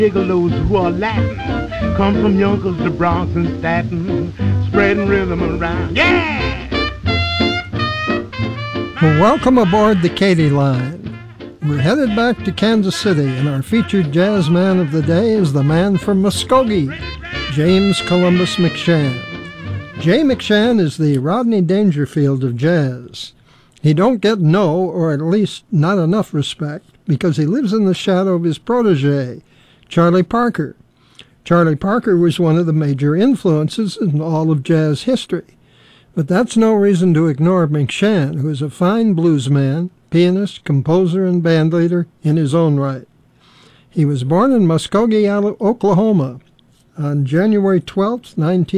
Gigolos who are Latin come from Yonkers to Bronx and Staten, spreading rhythm around. Yeah! Well, welcome aboard the Katy Line. We're headed back to Kansas City, and our featured jazz man of the day is the man from Muskogee, James Columbus McShann. Jay McShann is the Rodney Dangerfield of jazz. He don't get no, or at least not enough respect, because he lives in the shadow of his protege, Charlie Parker. Charlie Parker was one of the major influences in all of jazz history. But that's no reason to ignore McShann, who is a fine bluesman, pianist, composer, and bandleader in his own right. He was born in Muskogee, Oklahoma, on January 12,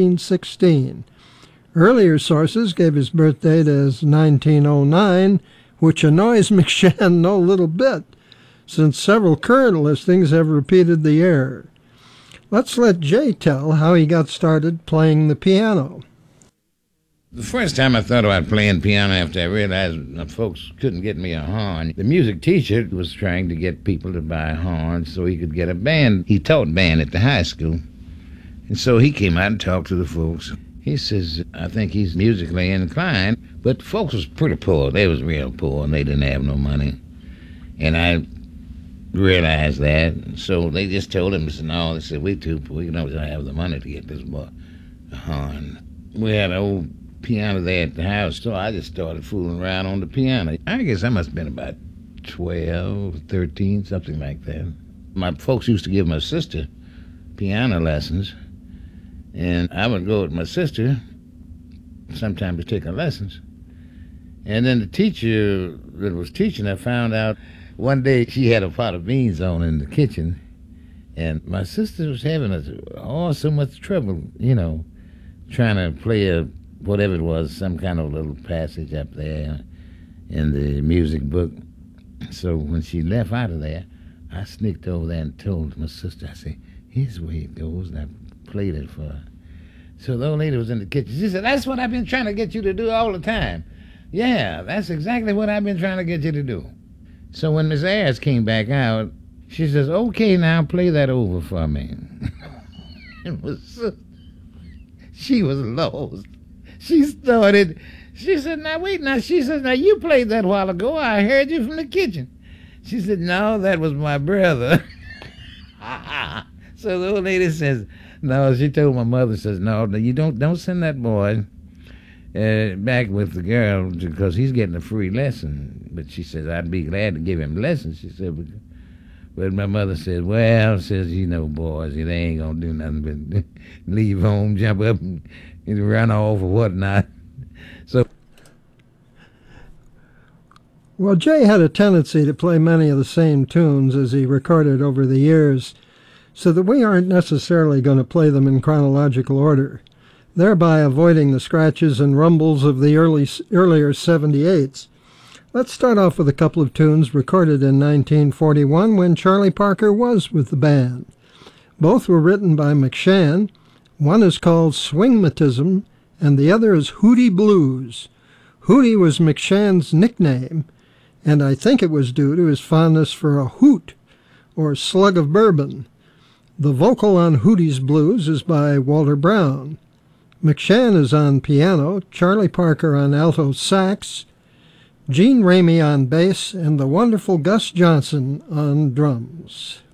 1916. Earlier sources gave his birth date as 1909, which annoys McShann no little bit, since several current listings have repeated the error. Let's let Jay tell how he got started playing the piano. The first time I thought about playing piano after I realized that folks couldn't get me a horn, the music teacher was trying to get people to buy horns so he could get a band. He taught band at the high school. And so he came out and talked to the folks. He says, I think he's musically inclined, but folks was pretty poor. They was real poor, and they didn't have no money. And I realized that, so they just told him, no, they said, we too poor, we don't have the money to get this boy a horn. We had an old piano there at the house, so I just started fooling around on the piano. I guess I must have been about 12, 13, something like that. My folks used to give my sister piano lessons, and I would go with my sister sometimes to take her lessons. And then the teacher that was teaching, I found out one day she had a pot of beans on in the kitchen, and my sister was having so much trouble, trying to play whatever it was, some kind of little passage up there in the music book. So when she left out of there, I sneaked over there and told my sister, I said, here's the way it goes, and I played it for her. So the old lady was in the kitchen. She said, that's what I've been trying to get you to do all the time. Yeah, that's exactly what I've been trying to get you to do. So when Miss Ayers came back out, she says, okay, now play that over for me. She was lost. She started, she said, now wait, she says, now you played that a while ago. I heard you from the kitchen. She said, no, that was my brother. So the old lady says, no, she told my mother, says, no, you don't send that boy back with the girl because he's getting a free lesson. But she says, I'd be glad to give him lessons. She said, but my mother said, well, says, boys, they ain't going to do nothing but leave home, jump up and run off or whatnot. So, well, Jay had a tendency to play many of the same tunes as he recorded over the years, so that we aren't necessarily going to play them in chronological order, thereby avoiding the scratches and rumbles of the earlier 78s. Let's start off with a couple of tunes recorded in 1941 when Charlie Parker was with the band. Both were written by McShann. One is called Swingmatism, and the other is Hootie Blues. Hootie was McShann's nickname, and I think it was due to his fondness for a hoot, or slug of bourbon. The vocal on Hootie's Blues is by Walter Brown. McShann is on piano, Charlie Parker on alto sax, Gene Ramey on bass, and the wonderful Gus Johnson on drums.